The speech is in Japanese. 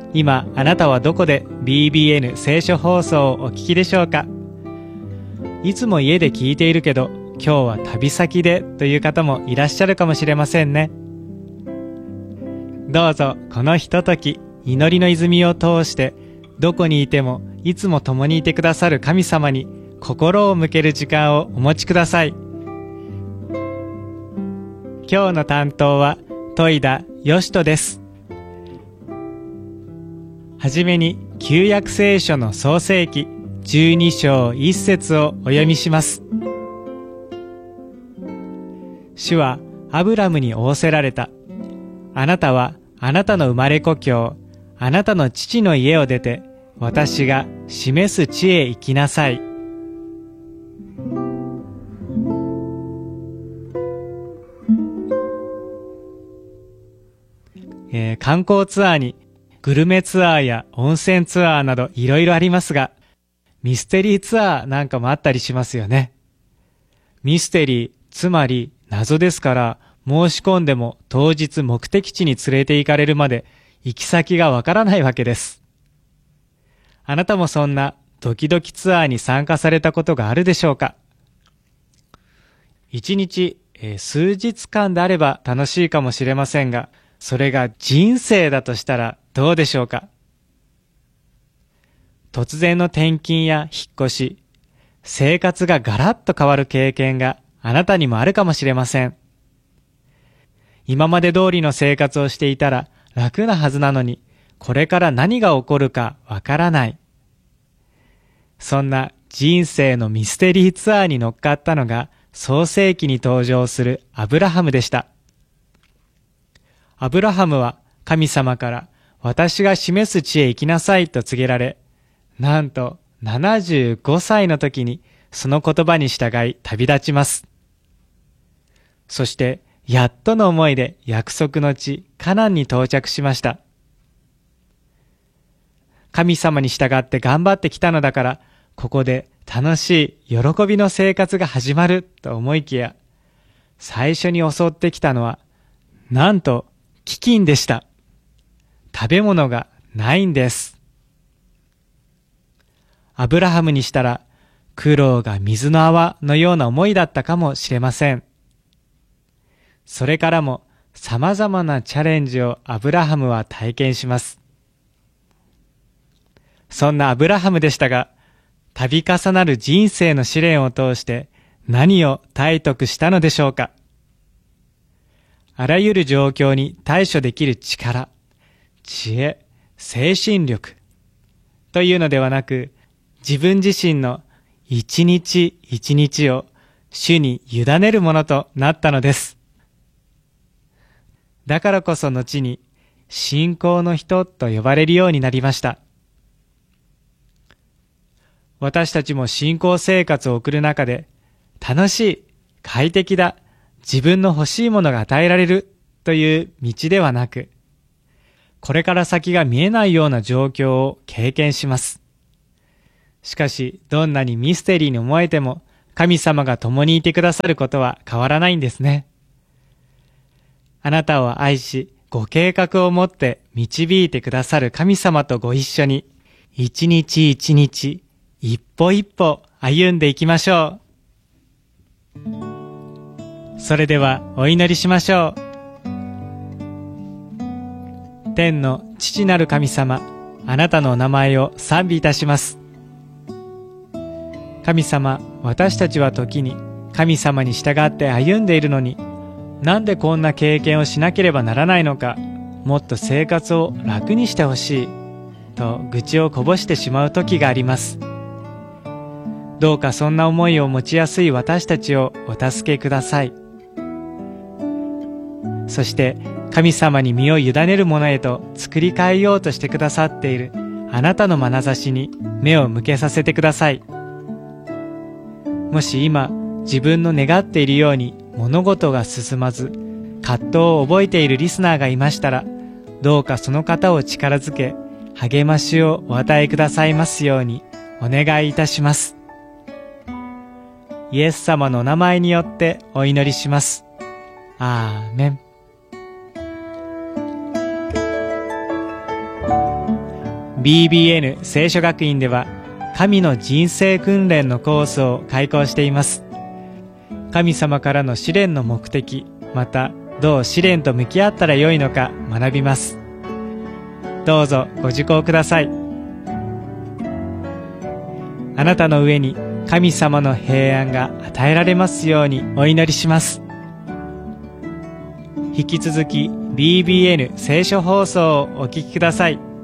今あなたはどこで BBN 聖書放送をお聞きでしょうか。いつも家で聞いているけど今日は旅先でという方もいらっしゃるかもしれませんね。どうぞこのひととき、祈りの泉を通してどこにいてもいつも共にいてくださる神様に心を向ける時間をお持ちください。今日の担当は戸田義人です。はじめに旧約聖書の創世記12章1節をお読みします。主はアブラムに仰せられた。あなたはあなたの生まれ故郷、あなたの父の家を出て、私が示す地へ行きなさい。観光ツアーにグルメツアーや温泉ツアーなどいろいろありますが、ミステリーツアーなんかもあったりしますよね。ミステリー、つまり謎ですから、申し込んでも当日目的地に連れて行かれるまで行き先がわからないわけです。あなたもそんなドキドキツアーに参加されたことがあるでしょうか。一日、数日間であれば楽しいかもしれませんが、それが人生だとしたらどうでしょうか。突然の転勤や引っ越し、生活がガラッと変わる経験があなたにもあるかもしれません。今まで通りの生活をしていたら楽なはずなのに、これから何が起こるかわからない。そんな人生のミステリーツアーに乗っかったのが創世記に登場するアブラハムでした。アブラハムは神様から私が示す地へ行きなさいと告げられ、なんと75歳の時にその言葉に従い旅立ちます。そしてやっとの思いで約束の地カナンに到着しました。神様に従って頑張ってきたのだから、ここで楽しい喜びの生活が始まると思いきや、最初に襲ってきたのはなんと飢饉でした。食べ物がないんです。アブラハムにしたら苦労が水の泡のような思いだったかもしれません。それからも様々なチャレンジをアブラハムは体験します。そんなアブラハムでしたが、度重なる人生の試練を通して何を体得したのでしょうか。あらゆる状況に対処できる力、知恵、精神力というのではなく、自分自身の一日一日を主に委ねるものとなったのです。だからこそ後に信仰の人と呼ばれるようになりました。私たちも信仰生活を送る中で、楽しい、快適だ、自分の欲しいものが与えられるという道ではなく、これから先が見えないような状況を経験します。しかし、どんなにミステリーに思えても、神様が共にいてくださることは変わらないんですね。あなたを愛し、ご計画を持って導いてくださる神様とご一緒に、一日一日、一歩一歩歩んでいきましょう。それではお祈りしましょう。天の父なる神様、あなたのお名前を賛美いたします。神様、私たちは時に神様に従って歩んでいるのに、なんでこんな経験をしなければならないのか、もっと生活を楽にしてほしいと愚痴をこぼしてしまう時があります。どうかそんな思いを持ちやすい私たちをお助けください。そして神様に身を委ねるものへと作り変えようとしてくださっているあなたの眼差しに目を向けさせてください。もし今自分の願っているように物事が進まず葛藤を覚えているリスナーがいましたら、どうかその方を力づけ励ましをお与えくださいますようにお願いいたします。イエス様のお名前によってお祈りします。アーメン。 BBN 聖書学院では神の人生訓練のコースを開講しています。神様からの試練の目的、またどう試練と向き合ったらよいのか学びます。どうぞご受講ください。あなたの上に神様の平安が与えられますようにお祈りします。引き続き BBN 聖書放送をお聞きください。